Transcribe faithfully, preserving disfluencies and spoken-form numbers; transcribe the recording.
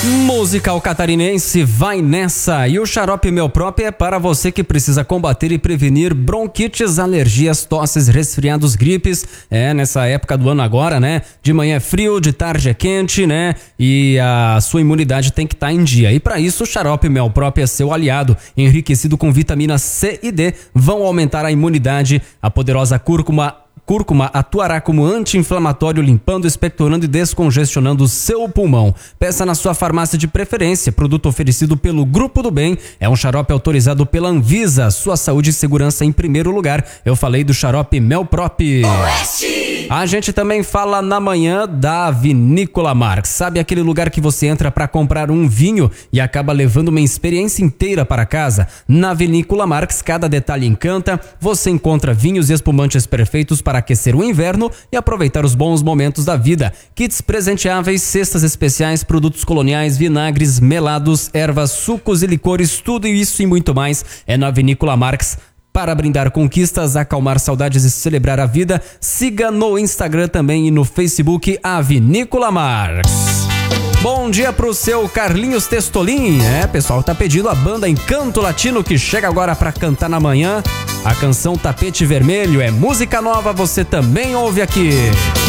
Musical catarinense vai nessa. E o xarope Mel Próprio é para você que precisa combater e prevenir bronquites, alergias, tosses, resfriados, gripes. É, nessa época do ano agora, né? De manhã é frio, de tarde é quente, né? E a sua imunidade tem que estar em dia. E para isso o xarope Mel Próprio é seu aliado, enriquecido com vitaminas C e D, vão aumentar a imunidade. A poderosa cúrcuma Cúrcuma atuará como anti-inflamatório, limpando, expectorando e descongestionando o seu pulmão. Peça na sua farmácia de preferência. Produto oferecido pelo Grupo do Bem. É um xarope autorizado pela Anvisa. Sua saúde e segurança em primeiro lugar. Eu falei do xarope Mel Próprio. A gente também fala na manhã da Vinícola Marx. Sabe aquele lugar que você entra para comprar um vinho e acaba levando uma experiência inteira para casa? Na Vinícola Marx, cada detalhe encanta. Você encontra vinhos e espumantes perfeitos para aquecer o inverno e aproveitar os bons momentos da vida. Kits presenteáveis, cestas especiais, produtos coloniais, vinagres, melados, ervas, sucos e licores, tudo isso e muito mais é na Vinícola Marx. Para brindar conquistas, acalmar saudades e celebrar a vida, siga no Instagram também e no Facebook a Vinícola Marx. Bom dia pro seu Carlinhos Testolin. É, pessoal, tá pedindo a banda Encanto Latino, que chega agora pra cantar na manhã. A canção Tapete Vermelho é música nova, você também ouve aqui.